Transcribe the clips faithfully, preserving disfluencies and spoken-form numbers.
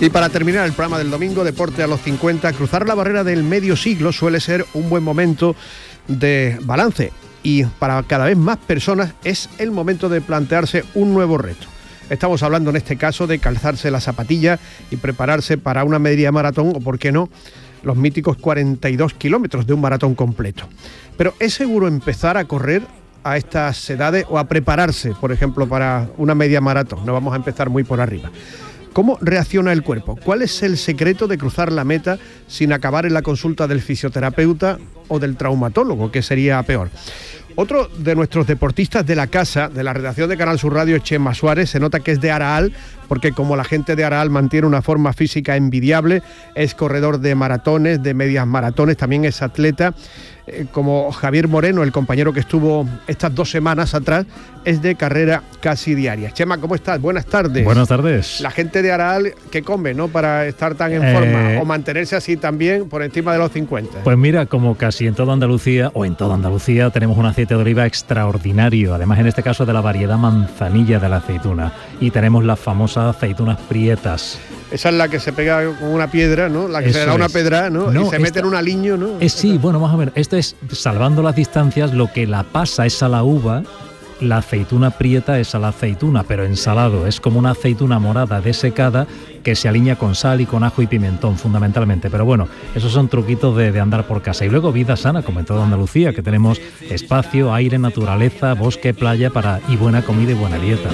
Y para terminar el programa del domingo, Deporte a los cincuenta, cruzar la barrera del medio siglo suele ser un buen momento de balance y para cada vez más personas es el momento de plantearse un nuevo reto. Estamos hablando en este caso de calzarse la zapatilla y prepararse para una media maratón o, por qué no, los míticos cuarenta y dos kilómetros de un maratón completo. Pero ¿es seguro empezar a correr a estas edades o a prepararse, por ejemplo, para una media maratón? No vamos a empezar muy por arriba. ¿Cómo reacciona el cuerpo? ¿Cuál es el secreto de cruzar la meta sin acabar en la consulta del fisioterapeuta o del traumatólogo, que sería peor? Otro de nuestros deportistas de la casa, de la redacción de Canal Sur Radio, es Chema Suárez. Se nota que es de Araal, porque como la gente de Araal mantiene una forma física envidiable, es corredor de maratones, de medias maratones, también es atleta. Eh, como Javier Moreno, el compañero que estuvo estas dos semanas atrás, es de carrera casi diaria. Chema, ¿cómo estás? Buenas tardes. Buenas tardes. La gente de Araal, ¿qué come, no, para estar tan en eh... forma o mantenerse así también por encima de los cincuenta? Pues mira, como casi en toda Andalucía, o en toda Andalucía, tenemos un aceite de oliva extraordinario, además en este caso de la variedad manzanilla de la aceituna, y tenemos las famosas aceitunas prietas. Esa es la que se pega con una piedra, ¿no? La que Eso se da es. una pedra, ¿no? no y se esta, mete en un aliño, ¿no? Es, sí, bueno, más o menos. Esto es, salvando las distancias, lo que la pasa es a la uva, la aceituna prieta es a la aceituna, pero ensalado. Es como una aceituna morada desecada que se alinea con sal y con ajo y pimentón, fundamentalmente. Pero bueno, esos son truquitos de, de andar por casa. Y luego vida sana, como en toda Andalucía, que tenemos espacio, aire, naturaleza, bosque, playa para y buena comida y buena dieta.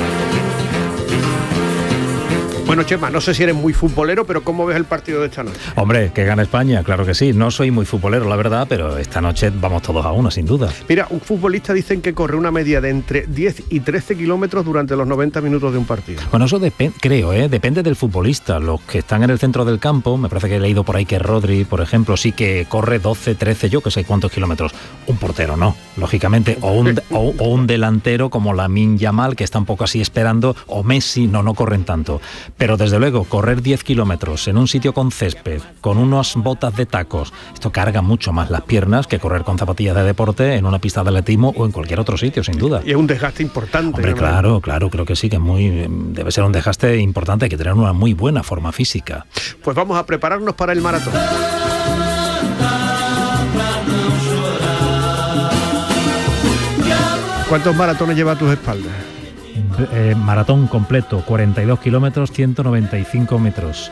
Bueno, Chema, no sé si eres muy futbolero, pero ¿cómo ves el partido de esta noche? Hombre, que gana España, claro que sí. No soy muy futbolero, la verdad, pero esta noche vamos todos a una, sin duda. Mira, un futbolista dicen que corre una media de entre diez y trece kilómetros durante los noventa minutos de un partido. Bueno, eso depende, creo, ¿eh? depende del futbolista. Los que están en el centro del campo, me parece que he leído por ahí que Rodri, por ejemplo, sí que corre doce, trece, yo que sé cuántos kilómetros. Un portero no, lógicamente. O un, o, o un delantero como Lamine Yamal, que está un poco así esperando, o Messi, no, no corren tanto. Pero desde luego, correr diez kilómetros en un sitio con césped, con unas botas de tacos, esto carga mucho más las piernas que correr con zapatillas de deporte en una pista de atletismo o en cualquier otro sitio, sin duda. Y es un desgaste importante. Hombre, claro, claro, creo que sí, que muy debe ser un desgaste importante, hay que tener una muy buena forma física. Pues vamos a prepararnos para el maratón. ¿Cuántos maratones lleva a tus espaldas? Eh, maratón completo, cuarenta y dos kilómetros, ciento noventa y cinco metros,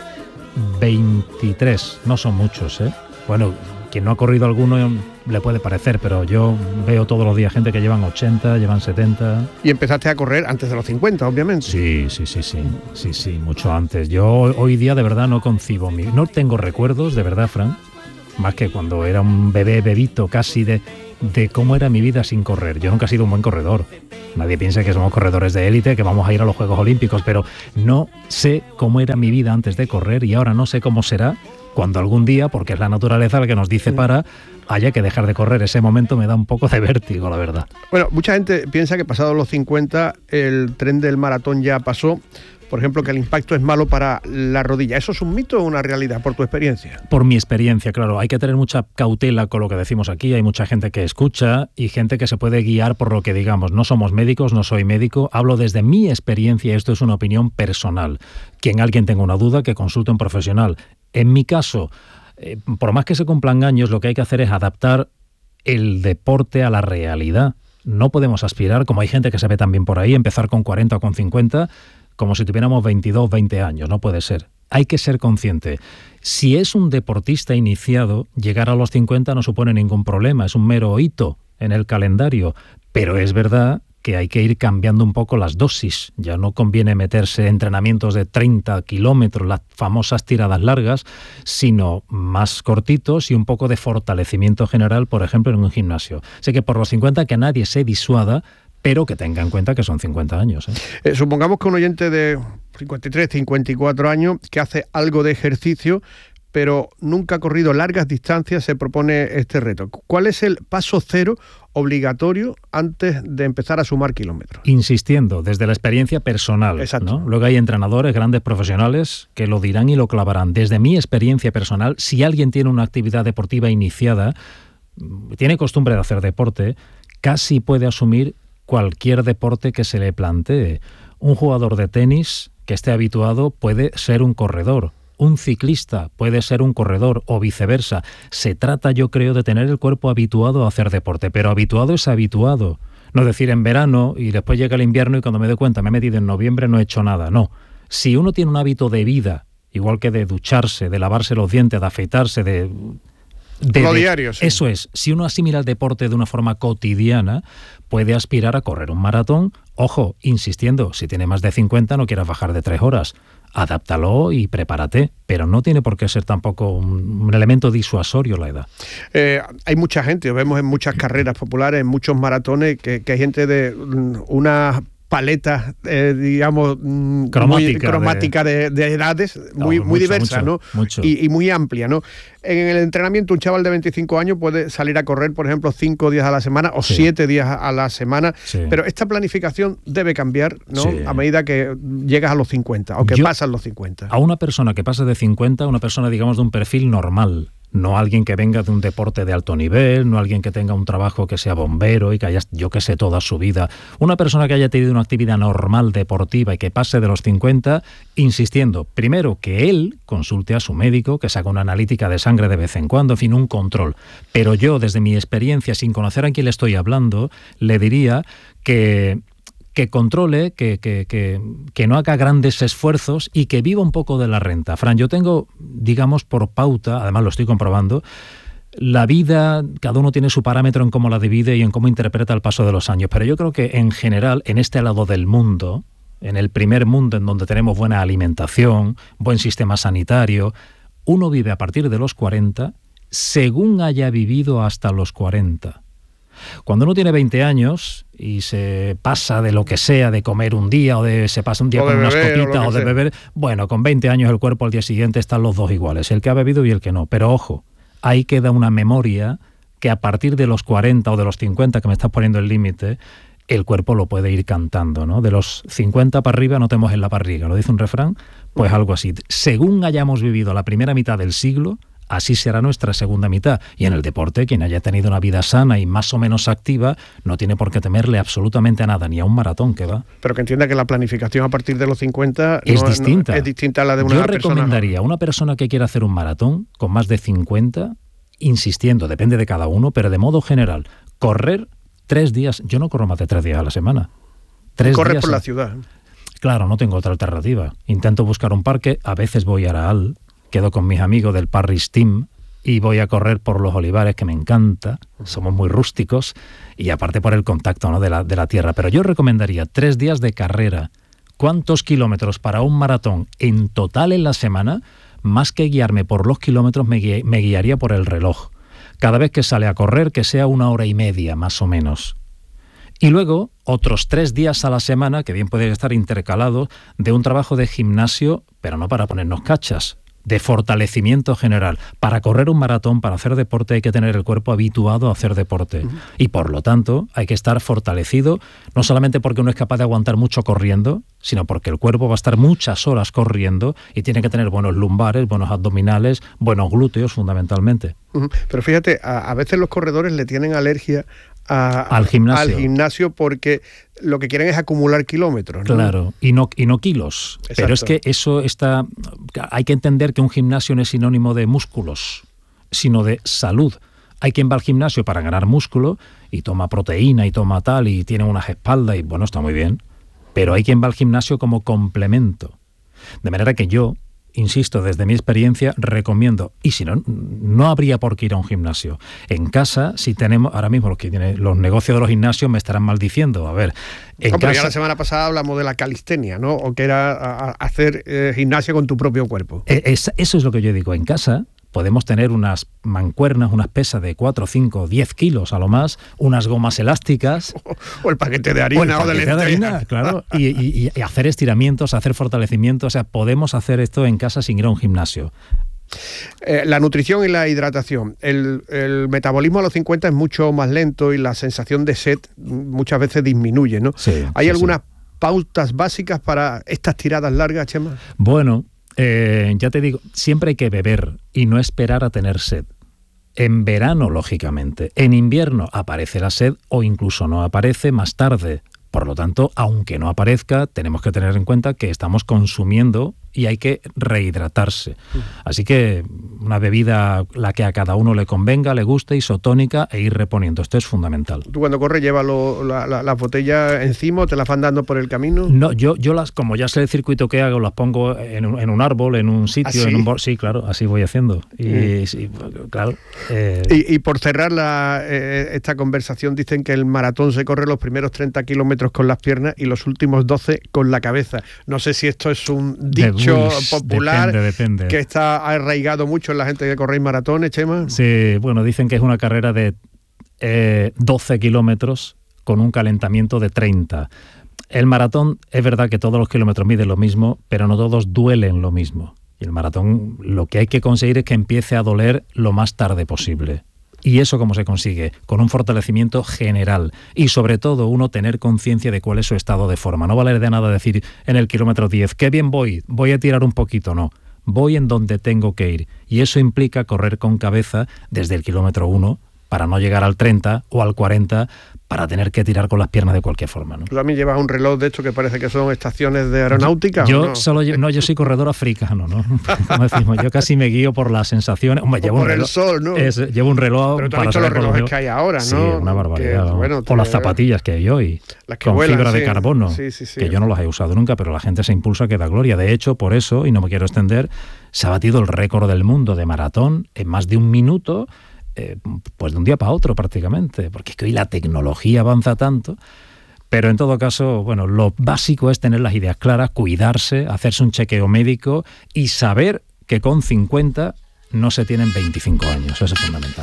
veintitrés, no son muchos, ¿eh? Bueno, quien no ha corrido alguno le puede parecer, pero yo veo todos los días gente que llevan ochenta, llevan setenta. ¿Y empezaste a correr antes de los cincuenta, obviamente? Sí, sí, sí, sí, sí, sí, mucho antes. Yo hoy día de verdad no concibo, mi, no tengo recuerdos, de verdad, Fran, más que cuando era un bebé, bebito casi de... de cómo era mi vida sin correr. Yo nunca he sido un buen corredor. Nadie piensa que somos corredores de élite, que vamos a ir a los Juegos Olímpicos, pero no sé cómo era mi vida antes de correr y ahora no sé cómo será cuando algún día, porque es la naturaleza la que nos dice para, haya que dejar de correr. Ese momento me da un poco de vértigo, la verdad. Bueno, mucha gente piensa que pasados los cincuenta el tren del maratón ya pasó. Por ejemplo, que el impacto es malo para la rodilla. ¿Eso es un mito o una realidad, por tu experiencia? Por mi experiencia, claro. Hay que tener mucha cautela con lo que decimos aquí. Hay mucha gente que escucha y gente que se puede guiar por lo que digamos. No somos médicos, no soy médico. Hablo desde mi experiencia. Esto es una opinión personal. Quien alguien tenga una duda, que consulte a un profesional. En mi caso, eh, por más que se cumplan años, lo que hay que hacer es adaptar el deporte a la realidad. No podemos aspirar, como hay gente que se ve también por ahí, empezar con cuarenta o con cincuenta... como si tuviéramos veintidós, veinte años, no puede ser. Hay que ser consciente. Si es un deportista iniciado, llegar a los cincuenta no supone ningún problema, es un mero hito en el calendario, pero es verdad que hay que ir cambiando un poco las dosis. Ya no conviene meterse entrenamientos de treinta kilómetros, las famosas tiradas largas, sino más cortitos y un poco de fortalecimiento general, por ejemplo, en un gimnasio. Sé que por los cincuenta que nadie se disuada, pero que tenga en cuenta que son cincuenta años. ¿eh? Eh, supongamos que un oyente de cincuenta y tres, cincuenta y cuatro años que hace algo de ejercicio, pero nunca ha corrido largas distancias, se propone este reto. ¿Cuál es el paso cero obligatorio antes de empezar a sumar kilómetros? Insistiendo, desde la experiencia personal. Exacto. ¿no? Luego hay entrenadores, grandes profesionales, que lo dirán y lo clavarán. Desde mi experiencia personal, si alguien tiene una actividad deportiva iniciada, tiene costumbre de hacer deporte, casi puede asumir cualquier deporte que se le plantee. Un jugador de tenis que esté habituado puede ser un corredor. Un ciclista puede ser un corredor o viceversa. Se trata, yo creo, de tener el cuerpo habituado a hacer deporte, pero habituado es habituado. No decir en verano y después llega el invierno y cuando me doy cuenta me he metido en noviembre no he hecho nada. No. Si uno tiene un hábito de vida, igual que de ducharse, de lavarse los dientes, de afeitarse, de... de Lo de, diario, sí. Eso es. Si uno asimila el deporte de una forma cotidiana, puede aspirar a correr un maratón. Ojo, insistiendo, si tiene más de cincuenta no quieras bajar de tres horas. Adáptalo y prepárate, pero no tiene por qué ser tampoco un, un elemento disuasorio la edad. Eh, hay mucha gente, lo vemos en muchas carreras populares, en muchos maratones, que, que hay gente de um, una paleta, eh, digamos, cromática, muy cromática de, de, de edades, muy, no, muy mucho, diversa, mucho, ¿no? Mucho. Y, y muy amplia, ¿no? En el entrenamiento, un chaval de veinticinco años puede salir a correr, por ejemplo, cinco días a la semana o sí. siete días a la semana, sí. pero esta planificación debe cambiar, ¿no? Sí. A medida que llegas a los cincuenta o que Yo, pasan los cincuenta. A una persona que pasa de cincuenta, una persona, digamos, de un perfil normal, no alguien que venga de un deporte de alto nivel, no alguien que tenga un trabajo que sea bombero y que haya, yo que sé, toda su vida. Una persona que haya tenido una actividad normal deportiva y que pase de los cincuenta, insistiendo, primero, que él consulte a su médico, que se haga una analítica de sangre de vez en cuando, en fin, un control. Pero yo, desde mi experiencia, sin conocer a quién le estoy hablando, le diría que... que controle, que, que, que, que no haga grandes esfuerzos y que viva un poco de la renta. Fran, yo tengo, digamos, por pauta, además lo estoy comprobando, la vida, cada uno tiene su parámetro en cómo la divide y en cómo interpreta el paso de los años, pero yo creo que en general, en este lado del mundo, en el primer mundo en donde tenemos buena alimentación, buen sistema sanitario, uno vive a partir de los cuarenta según haya vivido hasta los cuarenta. Cuando uno tiene veinte años y se pasa de lo que sea, de comer un día o de se pasa un día con unas copitas o de beber, bueno, con veinte años el cuerpo al día siguiente están los dos iguales, el que ha bebido y el que no. Pero ojo, ahí queda una memoria que a partir de los cuarenta o de los cincuenta, que me estás poniendo el límite, el cuerpo lo puede ir cantando, ¿no? De los cincuenta para arriba no te mojes la barriga, ¿lo dice un refrán? Pues algo así. Según hayamos vivido la primera mitad del siglo, así será nuestra segunda mitad. Y en el deporte, quien haya tenido una vida sana y más o menos activa, no tiene por qué temerle absolutamente a nada, ni a un maratón que va. Pero que entienda que la planificación a partir de los cincuenta es no, distinta. No, es distinta a la de una Yo persona. Yo recomendaría a una persona que quiera hacer un maratón con más de cincuenta, insistiendo, depende de cada uno, pero de modo general, correr tres días. Yo no corro más de tres días a la semana. Tres Corres días por a... la ciudad. Claro, no tengo otra alternativa. Intento buscar un parque, a veces voy a Araal, quedo con mis amigos del Parris Team y voy a correr por los olivares, que me encanta, somos muy rústicos, y aparte por el contacto, ¿no?, de la, de la tierra. Pero yo recomendaría tres días de carrera. ¿Cuántos kilómetros para un maratón en total en la semana? Más que guiarme por los kilómetros, me, guia, me guiaría por el reloj. Cada vez que sale a correr, que sea una hora y media, más o menos. Y luego, otros tres días a la semana, que bien pueden estar intercalados, de un trabajo de gimnasio, pero no para ponernos cachas, de fortalecimiento general. Para correr un maratón, para hacer deporte, hay que tener el cuerpo habituado a hacer deporte. Uh-huh. Y por lo tanto, hay que estar fortalecido, no solamente porque uno es capaz de aguantar mucho corriendo, sino porque el cuerpo va a estar muchas horas corriendo y tiene que tener buenos lumbares, buenos abdominales, buenos glúteos, fundamentalmente. Uh-huh. Pero fíjate, a, a veces los corredores le tienen alergia a, al gimnasio. al gimnasio porque lo que quieren es acumular kilómetros, ¿no? Claro, y no, y no kilos. Exacto. Pero es que eso está... Hay que entender que un gimnasio no es sinónimo de músculos, sino de salud. Hay quien va al gimnasio para ganar músculo y toma proteína y toma tal y tiene unas espaldas y bueno, está muy bien. Pero hay quien va al gimnasio como complemento. De manera que yo, insisto, desde mi experiencia, recomiendo, y si no, no habría por qué ir a un gimnasio. En casa, si tenemos, ahora mismo los que tienen los negocios de los gimnasios me estarán maldiciendo. A ver, en no, pero casa, ya la semana pasada hablamos de la calistenia, ¿no? O que era a, a hacer eh, gimnasia con tu propio cuerpo. Es, eso es lo que yo digo. En casa podemos tener unas mancuernas, unas pesas de cuatro, cinco, diez kilos a lo más, unas gomas elásticas. O, o el paquete de harina o, el o de lentejas. De harina, claro. Y, y, y hacer estiramientos, hacer fortalecimiento. O sea, podemos hacer esto en casa sin ir a un gimnasio. Eh, la nutrición y la hidratación. El, el metabolismo a los cincuenta es mucho más lento y la sensación de sed muchas veces disminuye, ¿no? Sí, ¿Hay sí, algunas sí. pautas básicas para estas tiradas largas, Chema? Bueno... Eh, ya te digo, siempre hay que beber y no esperar a tener sed. En verano, lógicamente. En invierno aparece la sed o incluso no aparece más tarde. Por lo tanto, aunque no aparezca, tenemos que tener en cuenta que estamos consumiendo y hay que rehidratarse. Así que una bebida, la que a cada uno le convenga, le guste, isotónica, e ir reponiendo. Esto es fundamental. ¿Tú cuando corres llevas lo, la, la, la botella encima o te las van dando por el camino? No, yo, yo las, como ya sé el circuito que hago, las pongo en un, en un árbol, en un sitio, ¿Ah, sí? en un bor- sí, claro, así voy haciendo. Y, mm. sí, claro. Eh... Y, y por cerrar la, eh, esta conversación, dicen que el maratón se corre los primeros treinta kilómetros con las piernas y los últimos doce con la cabeza. No sé si esto es un dicho popular depende, depende. que está arraigado mucho en la gente que corre maratones, Chema. Sí, bueno, dicen que es una carrera de eh, doce kilómetros con un calentamiento de treinta. El maratón, es verdad que todos los kilómetros miden lo mismo, pero no todos duelen lo mismo. Y el maratón lo que hay que conseguir es que empiece a doler lo más tarde posible. ¿Y eso cómo se consigue? Con un fortalecimiento general y sobre todo uno tener conciencia de cuál es su estado de forma. No vale de nada decir en el kilómetro diez, qué bien voy, voy a tirar un poquito, no. Voy en donde tengo que ir y eso implica correr con cabeza desde el kilómetro uno para no llegar al treinta o al cuarenta para tener que tirar con las piernas de cualquier forma, ¿no? ¿Tú también llevas un reloj de hecho que parece que son estaciones de aeronáutica? Yo no? solo no, yo soy corredor africano, ¿no? Como decimos, yo casi me guío por las sensaciones. Hombre, llevo por un reloj, el sol, ¿no? Es, llevo un reloj. Pero tú para has visto los relojes los que hay ahora, ¿no? Sí, una barbaridad. Que, bueno, o las zapatillas que hay hoy, las que con vuelan, fibra sí. de carbono, sí, sí, sí. que yo no las he usado nunca, pero la gente se impulsa que da gloria. De hecho, por eso, y no me quiero extender, se ha batido el récord del mundo de maratón en más de un minuto. Eh, pues de un día para otro prácticamente, porque es que hoy la tecnología avanza tanto, pero en todo caso, bueno, lo básico es tener las ideas claras, cuidarse, hacerse un chequeo médico y saber que con cincuenta no se tienen veinticinco años, eso es fundamental.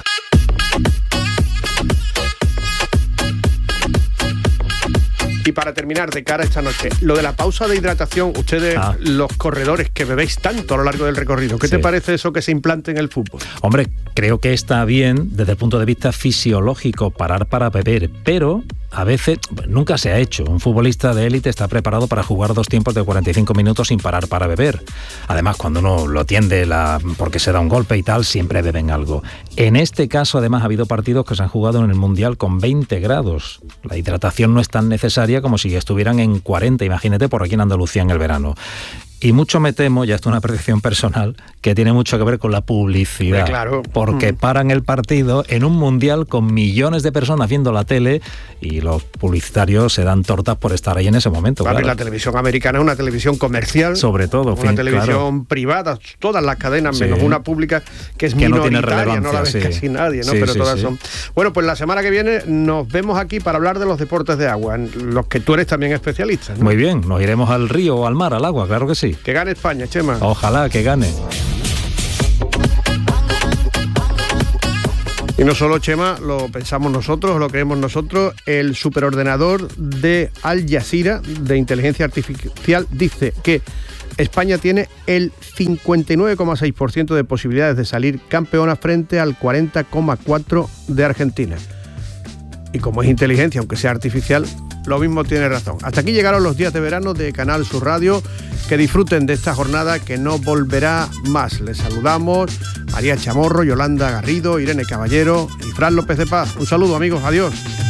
Y para terminar, de cara a esta noche, lo de la pausa de hidratación, ustedes, ah. los corredores que bebéis tanto a lo largo del recorrido, ¿qué sí. te parece eso que se implante en el fútbol? Hombre, creo que está bien desde el punto de vista fisiológico parar para beber, pero a veces nunca se ha hecho. Un futbolista de élite está preparado para jugar dos tiempos de cuarenta y cinco minutos sin parar para beber. Además, cuando uno lo atiende la, porque se da un golpe y tal, siempre beben algo. En este caso, además, ha habido partidos que se han jugado en el Mundial con veinte grados. La hidratación no es tan necesaria como si estuvieran en cuarenta, imagínate, por aquí en Andalucía en el verano. Y mucho me temo, ya esto es una percepción personal, que tiene mucho que ver con la publicidad. Claro. Porque mm. paran el partido en un mundial con millones de personas viendo la tele y los publicitarios se dan tortas por estar ahí en ese momento. Claro, claro. La televisión americana es una televisión comercial. Sobre todo. Una fin, televisión claro. privada, todas las cadenas, sí. menos una pública que es que minoritaria, no tiene relevancia, no la ve sí. casi nadie, ¿no? Sí, Pero sí, todas sí. son. Bueno, pues la semana que viene nos vemos aquí para hablar de los deportes de agua, en los que tú eres también especialista, ¿no? Muy bien, nos iremos al río o al mar, al agua, claro que sí. Que gane España, Chema. Ojalá que gane. Y no solo, Chema, lo pensamos nosotros, lo creemos nosotros, el superordenador de Al Jazeera de inteligencia artificial dice que España tiene el cincuenta y nueve coma seis por ciento de posibilidades de salir campeona frente al cuarenta coma cuatro por ciento de Argentina. Y como es inteligencia, aunque sea artificial, lo mismo tiene razón. Hasta aquí llegaron los días de verano de Canal Sur Radio. Que disfruten de esta jornada que no volverá más. Les saludamos María Chamorro, Yolanda Garrido, Irene Caballero y Fran López de Paz. Un saludo, amigos. Adiós.